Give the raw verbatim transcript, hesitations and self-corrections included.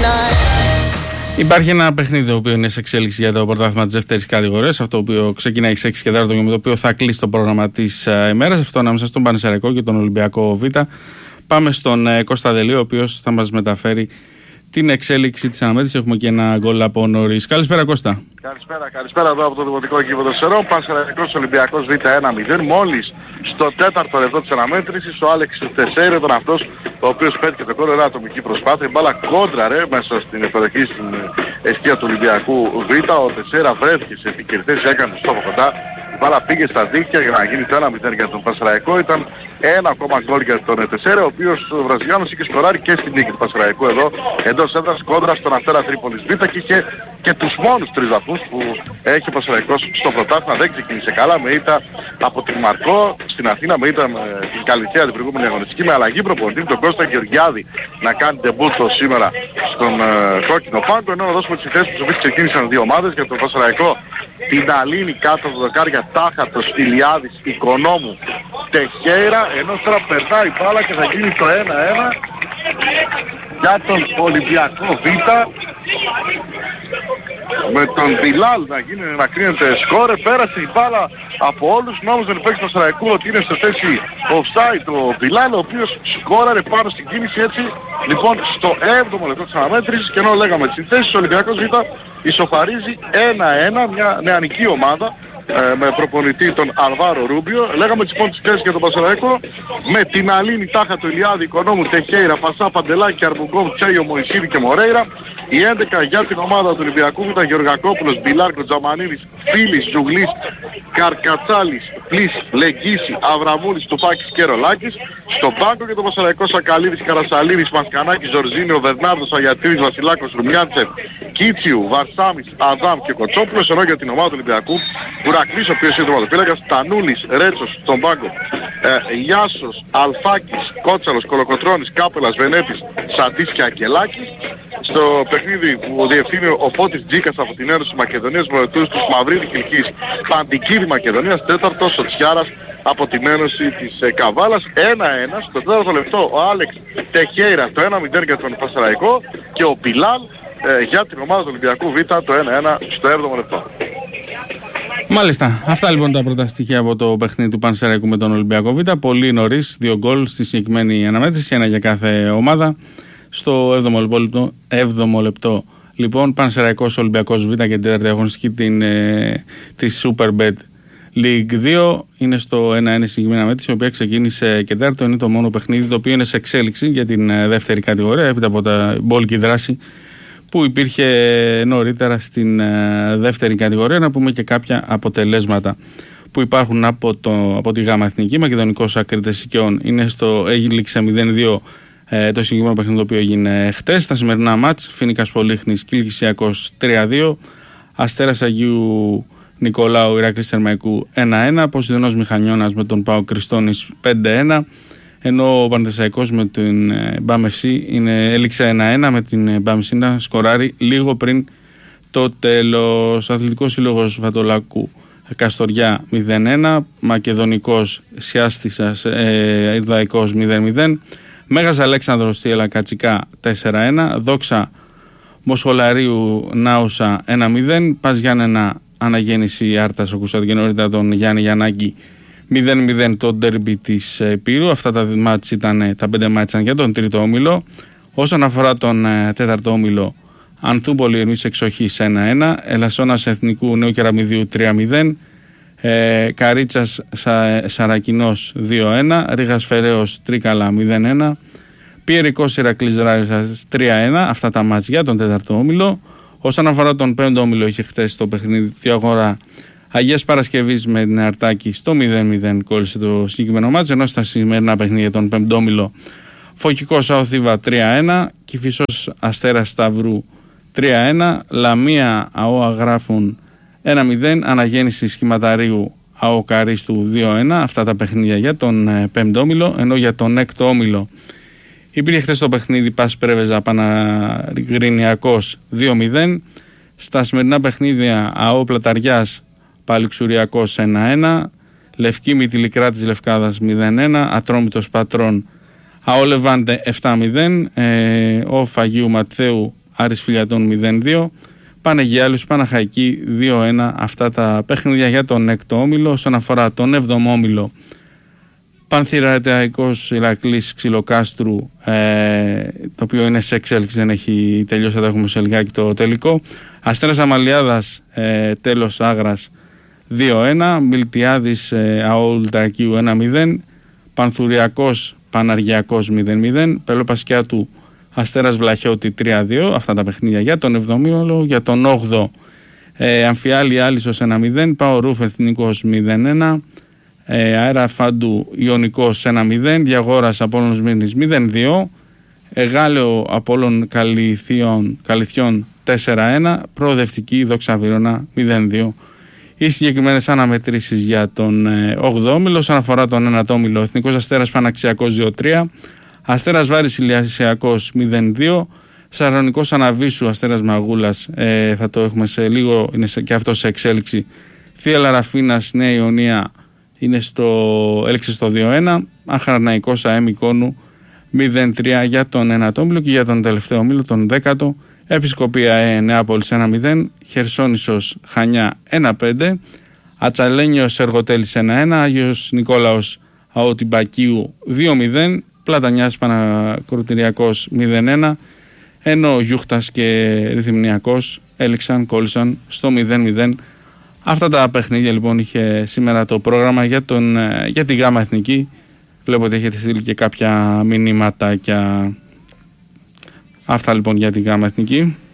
Υπάρχει ένα παιχνίδι το οποίο είναι σε εξέλιξη για το πρωτάθλημα της δεύτερης κατηγορίας. Αυτό το οποίο ξεκινάει στις έξι και τέταρτο και με το οποίο θα κλείσει το πρόγραμμα της ημέρας. Αυτό ανάμεσα στον Πανσεραϊκό και τον Ολυμπιακό Β. Πάμε στον Κώστα Δελή, ο οποίος θα μας μεταφέρει την εξέλιξη της αναμέτρησης. Έχουμε και ένα γκολ από νωρίς. Καλησπέρα, Κώστα. Καλησπέρα, καλησπέρα εδώ από το Δημοτικό Γήπεδο Σερών. Πανσεραϊκός Ολυμπιακός Β ένα μηδέν. Μόλις στο τέταρτο λεπτό της αναμέτρησης ο Άλεξ Τεσέιρα ήταν αυτός ο οποίος πέτυχε το γκολ. Ένα ατομική προσπάθεια. Η μπάλα κόντραρε μέσα στην περιοχή στην εστία του Ολυμπιακού Β. Ο Τεσέιρα βρέθηκε σε επικερδές, έκανε το στόχο κοντά. Η μπάλα πήγε στα δίκτυα για να γίνει το ένα μηδέν για τον Πανσεραϊκό. Ήταν ένα ακόμα γκολ για τον Τεσέιρα, ο οποίος ο Βραζιλιάνος είχε σκοράρει και στην νίκη του Πανσεραϊκού εδώ εντός έδρας κόντρα στον Αστέρα Τρίπολης Β και είχε και τους μόνους τρεις βαθμούς που έχει ο Πανσεραϊκός στο πρωτάθλημα. Δεν ξεκίνησε καλά με ήττα από την Μαρκό στην Αθήνα, με ήττα ε, την Καλυθέα την προηγούμενη αγωνιστική, με αλλαγή προπονητή τον Κώστα Γεωργιάδη να κάνει ντεμπούτο σήμερα στον ε, κόκκινο πάγκο, ενώ να δώσουμε τις θέσεις που ξεκίνησαν δύο ομάδες. Για τον Πανσεραϊκό την Αλήνη κάτω από το δοκάρια, Τάχατος, Ηλιάδης, Οικονόμου, Τεχέιρα, ενώ τώρα περνάει η μπάλα και θα γίνει το ένα ένα για τον Ολυμπιακό Β, με τον Μπιλάλ να γίνει να κρίνεται σκόρε. Πέρασε η μπάλα από όλους, νόμιζαν οι παίκτες του Πανσεραϊκού ότι είναι σε θέση offside ο Μπιλάλ, ο οποίος σκόραρε πάνω στην κίνηση. Έτσι λοιπόν στο έβδομο λεπτό της αναμέτρησης, και ενώ λέγαμε τις συνθέσεις, ο Ολυμπιακός Β ισοφαρίζει ένα ένα, μια νεανική ομάδα ε, με προπονητή τον Αλβάρο Ρούμπιο. Λέγαμε τις πρώτες θέσεις για τον Πανσεραϊκό με την Αλήνη, Τάχατο, Ηλιάδη, Οικονόμου, Τεχέιρα, Πασά, Παντελάκη, Αρμουγκόβ, Τσέιο, Μωυσίδη και Μορέιρα. Η έντεκα για την ομάδα του Ολυμπιακού ήταν Γεωργακόπουλος, Μπιλάρκο, Τζαμανίδης, Φίλης, Ζουγλής, Καρκατσάλης, Πλής, Λεγγίση, Αβραμούλης, Τουπάκης και Ρολάκης. Στον πάγκο για τον Πανσεραϊκό Σακαλίδης, Καρασαλίδης, Μασκανάκης, Ζορζίνιο, Βερνάρδος, Αγιατήρης, Βασιλάκος, Ρουμιάντσεφ, Κίτσιου, Βαρσάμις, Αδάμ και Κοτσόπουλος. Ενώ για την ομάδα του Ολυμπιακού Κουρακλής, ο οποίος είναι τερματοφύλακας, Τανούλης, Ρέτσος στον πάγκο, ε, Γιάσος, Αλφάκης, Κότσαλος, Κολοκοτρώνης, Κάπελας, Βενέτης, Σαντής και Αγγελάκης. Στο παιχνίδι που διευθύνει ο Φώτης Τζίκας από την Ένωση Μακεδονίας, βοηθούς τους Μαυρίδη Κιλκής, Παντικίδη Μακεδονίας, τέταρτος ο Τσιάρας από την Ένωση της ε, Καβάλας. ένα ένα στο τέταρτο λεπτό ο Άλεξ Τεχέιρα το ένα μηδέν για τον Πανσεραϊκό και ο Μπιλάλ ε, για την ομάδα του Ολυμπιακού Β το ένα ένα στο έβδομο λεπτό. Μάλιστα. Αυτά λοιπόν τα πρώτα στοιχεία από το παιχνίδι του Πανσεραϊκού με τον Ολυμπιακό Β. Πολύ νωρίς, δύο γκολ στη συγκεκριμένη αναμέτρηση, ένα για κάθε ομάδα. Στο έβδομο λεπτό λοιπόν Πανσεραϊκός Ολυμπιακός Β και την τέταρτη αγωνιστική την, ε, της Superbet League δύο είναι στο ένα ένα συγκεκριμένη αναμέτρηση, η οποία ξεκίνησε και τέταρτο. Είναι το μόνο παιχνίδι το οποίο είναι σε εξέλιξη για την ε, δεύτερη κατηγορία, έπειτα από τα μπόλικη δράση που υπήρχε νωρίτερα στην ε, δεύτερη κατηγορία. Να πούμε και κάποια αποτελέσματα που υπάρχουν από, το, από τη ΓΑΜΑ Εθνική. Μακεδονικός Ακρίτες Οικειών είναι στο, έγινε μηδέν δύο ε, το συγκεκριμένο παιχνίδι το οποίο έγινε χτες. Τα σημερινά μάτς, Φοίνικας Πολύχνης, Κιλκισιακός τρία δύο, Αστέρας Αγίου Νικολάου Ηρακλής Θερμαϊκού ένα ένα, Ποσειδωνός Μηχανιώνας με τον ΠΑΟΚ Κριστώνης πέντε ένα, ενώ ο Πανθεσσαϊκός με την Μπάμευση έληξε ένα ένα με την Μπάμευση να σκοράρει λίγο πριν το τέλος. Αθλητικός Σύλλογος Βατολάκου Καστοριά μηδέν ένα, Μακεδονικός Σιάστησας ε, Ιδαϊκός μηδέν μηδέν, Μέγας Αλέξανδρος Στίελα Κατσικά τέσσερα ένα, Δόξα Μοσχολαρίου Νάουσα ένα μηδέν, Πας Γιάννενα Αναγέννηση Άρτας, ακούσατε και νωρίτερα τον Γιάννη Γιαννάκη μηδέν μηδέν το ντέρμπι της Πύρου. Αυτά τα μάτς ήταν, τα πέντε μάτς ήταν για τον τρίτο όμιλο. Όσον αφορά τον ε, τέταρτο όμιλο, Ανθούπολη Ερμής Εξοχής ένα ένα, Ελασσόνας Εθνικού Νέου Κεραμιδίου τρία μηδέν, ε, Καρίτσας Σα, Σαρακινός δύο ένα, Ρήγας Φεραίος Τρίκαλα μηδέν ένα, Πιερικός Ηρακλής Ράζας τρία ένα. Αυτά τα μάτς για τον τέταρτο όμιλο. Όσον αφορά τον πέμπτο όμιλο, είχε χθες το παιχνίδι τη αγορά Αγίας Παρασκευής με την Αρτάκη στο μηδέν μηδέν κόλλησε το συγκεκριμένο μάτς, ενώ στα σημερινά παιχνίδια τον πέμπτο όμιλο Φωκικός Αοθήβα τρία ένα, Κηφισός Αστέρας Σταυρού τρία ένα, Λαμία ΑΟ Αγράφων ένα μηδέν, Αναγέννηση Σχηματαρίου ΑΟ Καρίστου δύο ένα. Αυτά τα παιχνίδια για τον ε, πέμπτο όμιλο, ενώ για τον έκτο όμιλο υπήρχε χθες το παιχνίδι Πας Πρέβεζα Παναγρινιακός δύο μηδέν. Στα σημερινά παιχνίδια ΑΟ Πλαταριάς Παλιξουριακός ένα ένα, Λευκή Μητυλικρά της Λευκάδας μηδέν ένα, Ατρόμητος Πατρών ΑΟ Λεβάντε επτά μηδέν, ε, ο Φαγίου Ματθαίου Άρης Φιλιατών μηδέν δύο. Πανεγιάλους Παναχαϊκή δύο ένα. Αυτά τα παιχνίδια για τον έκτο όμιλο. Όσον αφορά τον έβδομο όμιλο, Πανθηραϊκός Ηρακλής Ξυλοκάστρου, ε, το οποίο είναι σε εξέλιξη, δεν έχει τελειώσει, θα το έχουμε σε λιγάκι το τελικό. Αστέρας Αμαλιάδας, ε, τέλος Άγρας δύο ένα. Μιλτιάδης ε, ΑΟΛ Ταρκίου ένα μηδέν. Πανθουριακός Παναργιακός μηδέν μηδέν. Πελοπασκιάτου Αστέρας Βλαχιώτη τρία δύο. Αυτά τα παιχνίδια για τον εβδομήνο. Για τον όγδοο, ε, Αμφιάλη Άλυσος ένα μηδέν. Πάο Ρούφ Εθνικός μηδέν ένα. Ε, Αέρα Φάντου Ιωνικός ένα μηδέν. Διαγόρας Απόλλωνος Μήνης μηδέν δύο. Εγάλεο Απόλλων Καλυθιών, Καλυθιών τέσσερα ένα. Προοδευτική Δόξα Βύρωνα μηδέν δύο. Οι συγκεκριμένες αναμετρήσεις για τον ε, όγδοο όμιλο. Όσον αφορά τον ένατο όμιλο, Εθνικός Αστέρας Παναξιακός δύο τρία. Αστέρας Βάρης Ηλιασιακός μηδέν δύο. Σαρονικός Αναβίσου Αστέρας Μαγούλας, ε, θα το έχουμε σε λίγο, είναι σε, και αυτό σε εξέλιξη. Θεία Λαραφίνας Νέα Ιωνία είναι στο, έλεξε στο δύο ένα. Αχαρναϊκός ΑΕΜ Εικόνου μηδέν τρία για τον ένατο όμιλο. Και για τον τελευταίο όμιλο, τον δέκατο, Επισκοπία ΑΕ Νεάπολης ένα μηδέν. Χερσόνησος Χανιά ένα πέντε. Ατσαλένιος Εργοτέλης ένα ένα. Άγιος Νικόλαος Αωτιμπακίου δύο μηδέν. Πλατανιάς Πανακροτηριακός μηδέν ένα. Ενώ Γιούχτας και Ρυθυμνιακός έληξαν, κόλλησαν στο μηδέν μηδέν. Αυτά τα παιχνίδια λοιπόν είχε σήμερα το πρόγραμμα για, τον, για τη Γάμα Εθνική. Βλέπω ότι έχετε στείλει και κάποια μηνύματάκια. Αυτά λοιπόν για τη Γάμα Εθνική.